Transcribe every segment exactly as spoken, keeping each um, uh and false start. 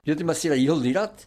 jote mazira iholdirat,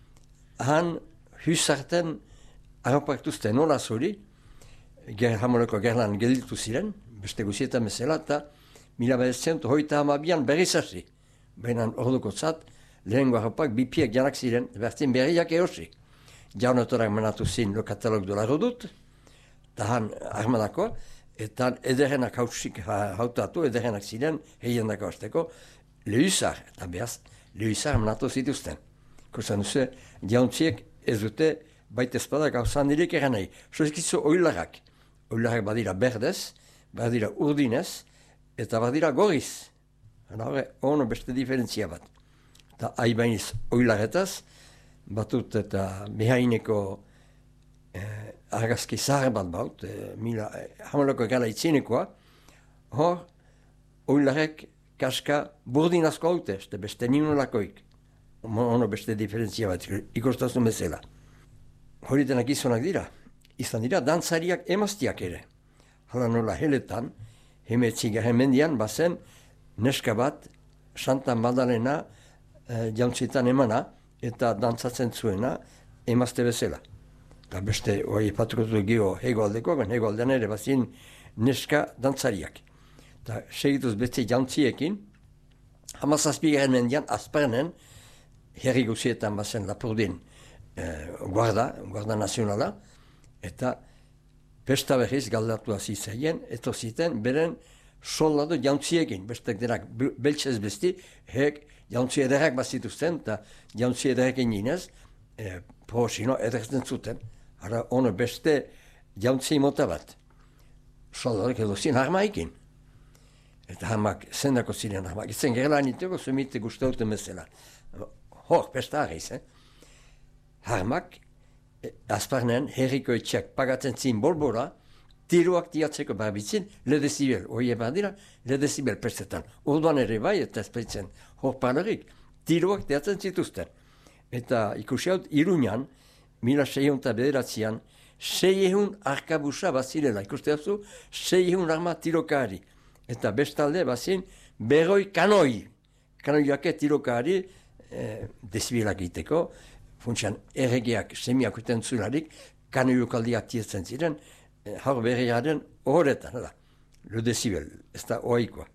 han husarten harrapaktuzten nola zori, ger, hamoleko gerlan gelditu ziren, beste guzietan bezala, eta mila behazientu hoita hamabian berriz hasi. Baina orduko zat, lehengo harrapak bipiek janak ziren, bertzen berriak erosi. Jaunotorak manatu zin lo katalog dolaro dut, eta han armadako, eta ederenak hausik hautatu, ederenak ziren, heien dako hasteko, lehuzar, eta behaz, lehuzar manatu zituzten. Kosan duzu, jauntziek ez dute baita espada gauzan direk eran nahi. Sozkizu oilarrak. Oilarrak badira berdez, badira urdinez, eta badira gorriz. Hore, ono beste diferentzia bat. Eta haibainiz oilarretaz, batut eta behaineko eh, argazki zahar bat baut, eh, mila, eh, hamaloko gala itzinekoa, hor, oilarrek kaska burdinazko haute, este beste ninolakoik. Ono beste diferentzia bat, ikostazun bezala. Hori denak gizonak dira, izan dira dantzariak emaztiak ere. Hala nola heletan, hemetzigarren mendian, bazen neska bat, Santa Madalena eh, jauntzitan emana, eta dantzatzen zuena emazte bezala. Eta beste, hori patuko du gio hegoaldeko, ben hegoaldean ere bazin neska dantzariak. Eta segituz beste jauntziekin, hamazazpigarren mendian, azparnen, herri guzietan bazen Lapurdin eh, guarda, guarda nazionala, eta pesta berriz galdatu hasi zeien, eto ziten beren soldado jauntziekin, bestek denak beltsez besti, hek jauntzi ederrak bazituzten, eta jauntzi ederrekin ginez, eh, prosino ederzen zuten, ara ono beste jauntzi mota bat. Soldadorik edo zin harmaikin. Eta hamak, zendako ziren hamak, izen gerla aniteko zumite guztauten bezala. Hor, pesta harriz, eh? Harmak, eh, azparnen, herriko etxeak pagatzen zin bolbora, tiruak diatzeko barbitzin, le decibel, hori ebar dira, le decibel pestetan. Orduan ere bai, eta espeitzen hor parlerik, tiruak diatzen zituzten. Eta ikusi haut, Iruñan, mila seihunta bederatzean, seihun arkabusa bazirela, ikuste hau seihun arma tirokari. Eta bestalde bazin, berroi kanoi. Kanoiak tirokari, eh, desibilak egiteko, funtsian erregeak semiak uten zularik, kanoiokaldiak tietzen ziren, eh, hor berriaren horretan, le desibel, ez da oaikoa.